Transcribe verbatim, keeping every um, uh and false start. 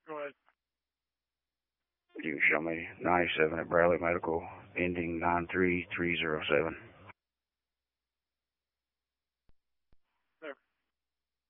Go ahead. You can show me ninety-seven at Bradley Medical, ending nine three three zero seven.